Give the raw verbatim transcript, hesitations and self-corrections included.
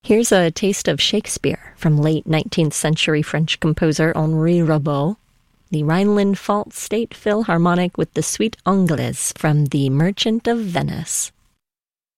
Here's a taste of Shakespeare from late nineteenth century French composer Henri Rabault, the Rhineland-Pfalz State Philharmonic with the Suite Anglaise from The Merchant of Venice.